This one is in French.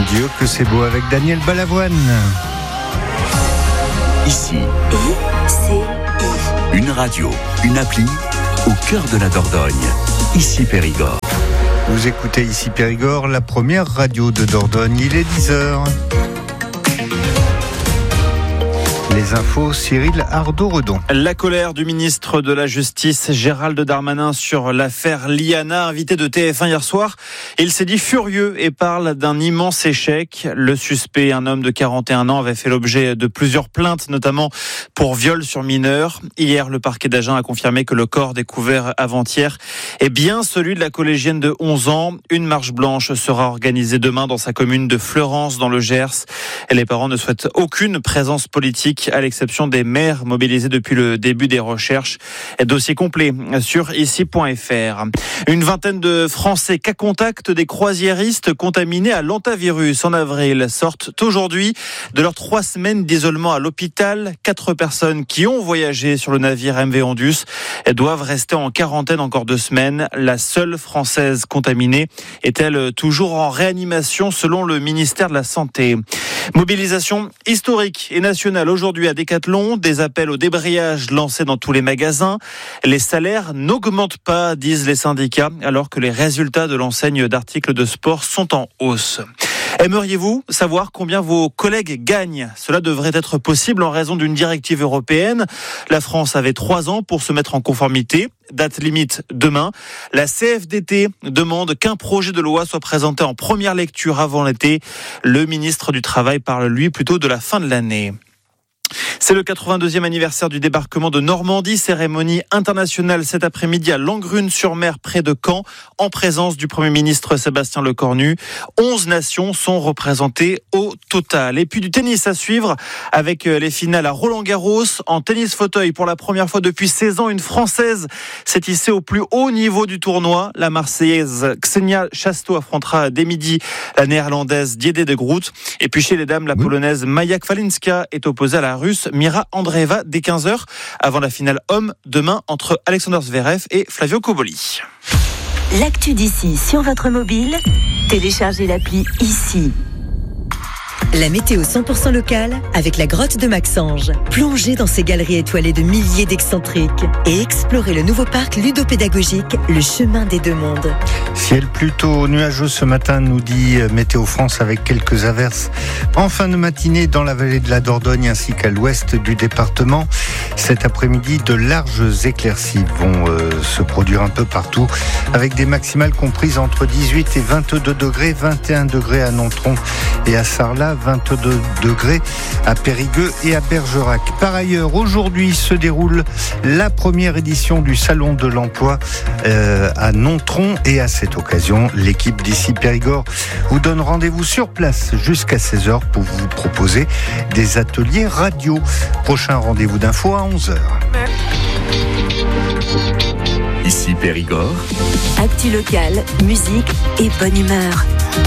Dieu que c'est beau avec Daniel Balavoine. Ici, une radio, une appli au cœur de la Dordogne. Ici Périgord. Vous écoutez Ici Périgord, la première radio de Dordogne. Il est 10h. Les infos, Cyril Ardo-Redon. La colère du ministre de la Justice, Gérald Darmanin, sur l'affaire Liana, invité de TF1 hier soir. Il s'est dit furieux et parle d'un immense échec. Le suspect, un homme de 41 ans, avait fait l'objet de plusieurs plaintes, notamment pour viol sur mineur. Hier, le parquet d'Agen a confirmé que le corps découvert avant-hier est bien celui de la collégienne de 11 ans. Une marche blanche sera organisée demain dans sa commune de Fleurance, dans le Gers. Et les parents ne souhaitent aucune présence politique, à l'exception des maires mobilisés depuis le début des recherches. Dossier complet sur ici.fr. Une vingtaine de Français cas contact des croisiéristes contaminés à l'hantavirus en avril sortent aujourd'hui de leurs 3 semaines d'isolement à l'hôpital. 4 personnes qui ont voyagé sur le navire MV Ondus doivent rester en quarantaine encore 2 semaines. La seule Française contaminée est-elle toujours en réanimation selon le ministère de la Santé. Mobilisation historique et nationale aujourd'hui à Decathlon, des appels au débrayage lancés dans tous les magasins. Les salaires n'augmentent pas, disent les syndicats, alors que les résultats de l'enseigne d'articles de sport sont en hausse. Aimeriez-vous savoir combien vos collègues gagnent ? Cela devrait être possible en raison d'une directive européenne. La France avait 3 ans pour se mettre en conformité. Date limite demain. La CFDT demande qu'un projet de loi soit présenté en première lecture avant l'été. Le ministre du Travail parle, lui, plutôt de la fin de l'année. C'est le 82e anniversaire du débarquement de Normandie, cérémonie internationale cet après-midi à Langrune-sur-Mer près de Caen, en présence du Premier ministre Sébastien Lecornu. 11 nations sont représentées au total. Et puis du tennis à suivre avec les finales à Roland-Garros. En tennis fauteuil, pour la première fois depuis 16 ans, une Française s'est hissée au plus haut niveau du tournoi. La Marseillaise Ksenia Chasteau affrontera dès midi la Néerlandaise Diede de Groot. Et puis chez les dames, la Polonaise Maja Kwalinska est opposée à la Russe Mira Andreeva dès 15h avant la finale homme demain entre Alexander Zverev et Flavio Cobolli. L'actu d'ici sur votre mobile, téléchargez l'appli Ici. La météo 100% locale avec la grotte de Maxange. Plongez dans ces galeries étoilées de milliers d'excentriques et explorez le nouveau parc ludopédagogique, le chemin des 2 mondes. Ciel plutôt nuageux ce matin, nous dit Météo France, avec quelques averses en fin de matinée dans la vallée de la Dordogne ainsi qu'à l'ouest du département. Cet après-midi, de larges éclaircies vont se produire un peu partout avec des maximales comprises entre 18 et 22 degrés, 21 degrés à Nontron et à Sarlat, 22 degrés à Périgueux et à Bergerac. Par ailleurs, aujourd'hui se déroule la première édition du Salon de l'Emploi à Nontron et à cette occasion, l'équipe d'Ici Périgord vous donne rendez-vous sur place jusqu'à 16h pour vous proposer des ateliers radio. Prochain rendez-vous d'info à 11h. Ici Périgord. Actu locale, musique et bonne humeur.